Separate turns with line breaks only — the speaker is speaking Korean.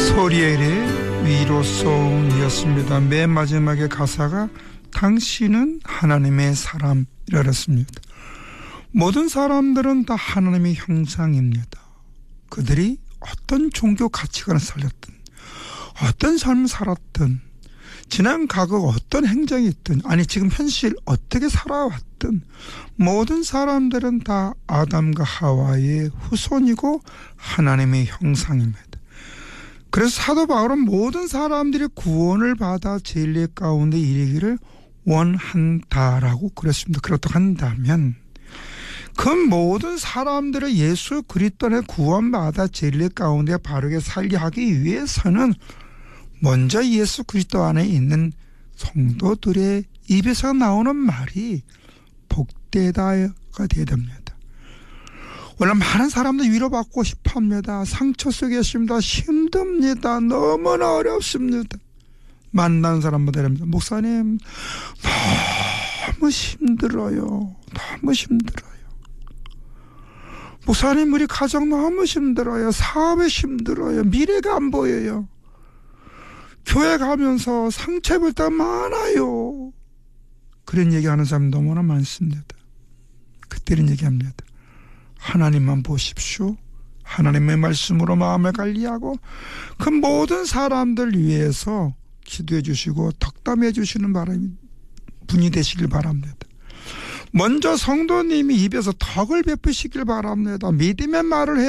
소리엘의 위로송이었습니다. 맨 마지막에 가사가 당신은 하나님의 사람이랬습니다. 모든 사람들은 다 하나님의 형상입니다. 그들이 어떤 종교 가치관을 살렸든 어떤 삶을 살았든 지난 과거 어떤 행적이 있든 아니 지금 현실 어떻게 살아왔든 모든 사람들은 다 아담과 하와의 후손이고 하나님의 형상입니다. 그래서 사도 바울은 모든 사람들이 구원을 받아 진리 가운데 이르기를 원한다라고 그랬습니다. 그렇다고 한다면 그 모든 사람들을 예수 그리스도 안에 구원받아 진리 가운데 바르게 살게 하기 위해서는 먼저 예수 그리스도 안에 있는 성도들의 입에서 나오는 말이 복되다가 되어야 됩니다. 원래 많은 사람들 위로받고 싶어합니다. 상처 속에 있습니다. 힘듭니다. 너무나 어렵습니다. 만나는 사람마다 이럽니다. 목사님 너무 힘들어요. 너무 힘들어요. 목사님 우리 가정 너무 힘들어요. 사업에 힘들어요. 미래가 안 보여요. 교회 가면서 상처 입을 때가 많아요. 그런 얘기하는 사람 너무나 많습니다. 그때는 얘기합니다. 하나님만 보십시오. 하나님의 말씀으로 마음을 관리하고 그 모든 사람들 위해서 기도해 주시고 덕담해 주시는 분이 되시길 바랍니다. 먼저 성도님이 입에서 덕을 베푸시길 바랍니다. 믿음의 말을 해